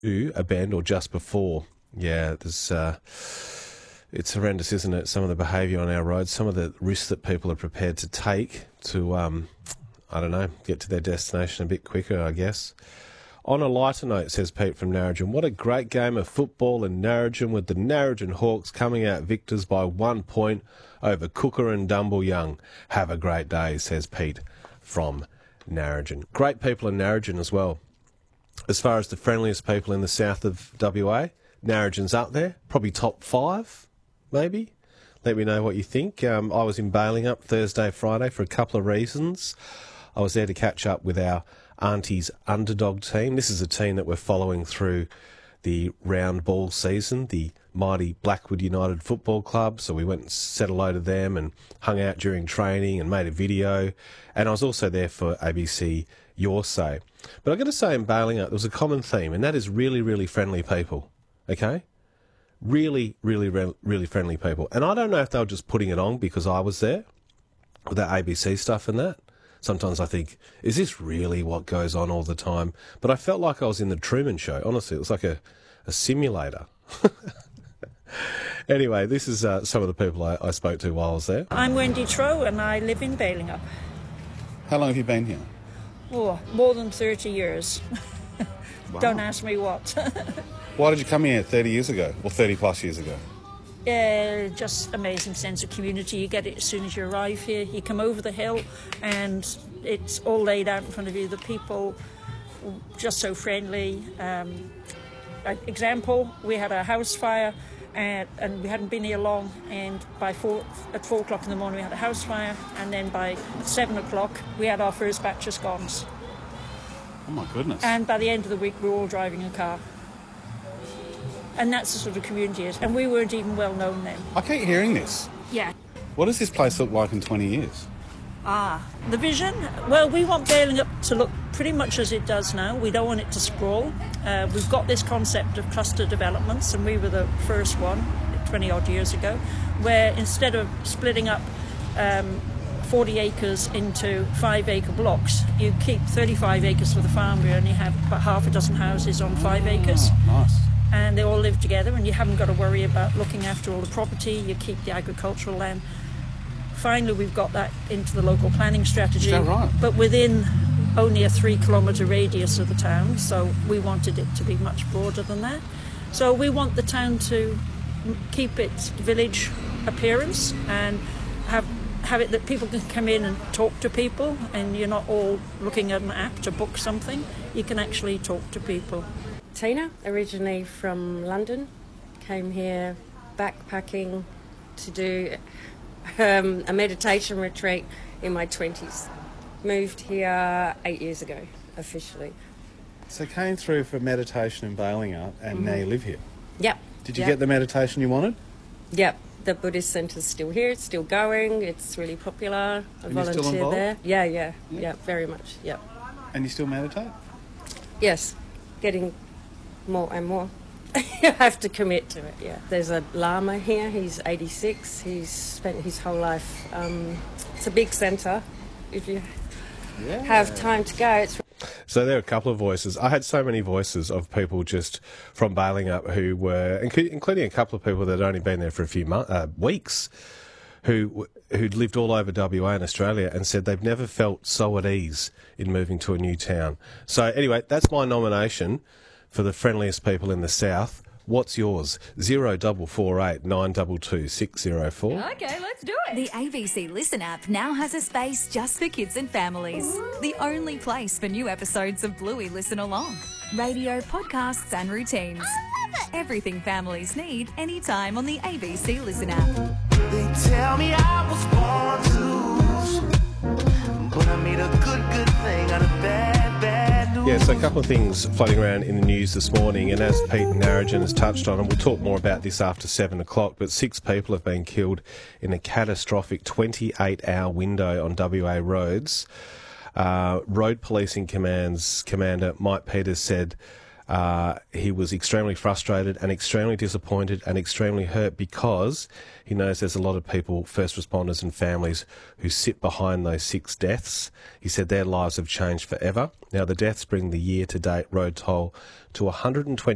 a bend or just before. Yeah, there's... it's horrendous, isn't it? Some of the behaviour on our roads, some of the risks that people are prepared to take to, I don't know, get to their destination a bit quicker, I guess. On a lighter note, says Pete from Narrogin, what a great game of football in Narrogin, with the Narrogin Hawks coming out victors by 1 point over Cooker and Dumble-Young. Have a great day, says Pete from Narrogin. Great people in Narrogin as well. As far as the friendliest people in the south of WA, Narrogin's up there, probably top 5, maybe. Let me know what you think. I was in Balingup Thursday, Friday for a couple of reasons. I was there to catch up with our Auntie's Underdog team. This is a team that we're following through the round ball season, the mighty Blackwood United Football Club. So we went and said hello to them and hung out during training and made a video. And I was also there for ABC Your Say. But I've got to say, in Balingup, there was a common theme, and that is really, really friendly people. Okay? Really, really, really friendly people. And I don't know if they were just putting it on because I was there with that ABC stuff and that. Sometimes I think, is this really what goes on all the time? But I felt like I was in the Truman Show. Honestly, it was like a simulator. Anyway, this is some of the people I spoke to while I was there. I'm Wendy Trow and I live in Balingup. How long have you been here? Oh, more than 30 years. Wow. Don't ask me what. Why did you come here 30 years ago, or 30 plus years ago? Just amazing sense of community. You get it as soon as you arrive here. You come over the hill and it's all laid out in front of you. The people just so friendly. Example, we had a house fire and we hadn't been here long, and at 4 o'clock in the morning we had a house fire, and then by 7 o'clock we had our first batch of scones. Oh my goodness. And by the end of the week we were all driving a car. And that's the sort of community it is. And we weren't even well known then. I keep hearing this. Yeah. What does this place look like in 20 years? The vision? Well, we want Balingup to look pretty much as it does now. We don't want it to sprawl. We've got this concept of cluster developments, and we were the first one 20 odd years ago, where instead of splitting up 40 acres into 5-acre blocks, you keep 35 acres for the farm. We only have about half a dozen houses on 5 acres. Nice. And they all live together, and you haven't got to worry about looking after all the property. You keep the agricultural land. Finally, we've got that into the local planning strategy. Is that right? But within only a 3-kilometre radius of the town, so we wanted it to be much broader than that. So we want the town to keep its village appearance and have it that people can come in and talk to people, and you're not all looking at an app to book something. You can actually talk to people. Tina, originally from London, came here backpacking to do a meditation retreat in my 20s. Moved here 8 years ago, officially. So came through for meditation in Balingup, and now you live here. Yep. Did you get the meditation you wanted? Yep. The Buddhist Centre's still here. It's still going. It's really popular. I And you're still volunteer involved? there. Yeah, very much. Yeah. And you still meditate? Yes, getting more and more. You have to commit to it, yeah. There's a Lama here, he's 86, he's spent his whole life, it's a big centre. If you have time to go, it's... So there are a couple of voices. I had so many voices of people just from Balingup who were, including a couple of people that had only been there for a few weeks, who'd lived all over WA and Australia and said they've never felt so at ease in moving to a new town. So anyway, that's my nomination for the friendliest people in the south. What's yours? 0448 922 604. Okay, let's do it. The ABC Listen app now has a space just for kids and families. The only place for new episodes of Bluey Listen Along. Radio, podcasts and routines. I love it. Everything families need anytime on the ABC Listen app. They tell me I was born to lose, but I made a good thing out of bad news. Yeah, so a couple of things floating around in the news this morning, and as Pete Narrogin has touched on, and we'll talk more about this after 7 o'clock, but 6 people have been killed in a catastrophic 28-hour window on WA roads. Road Policing Command's Commander Mike Peters said he was extremely frustrated and extremely disappointed and extremely hurt because he knows there's a lot of people, first responders and families, who sit behind those 6 deaths. He said their lives have changed forever. Now, the deaths bring the year-to-date road toll to 120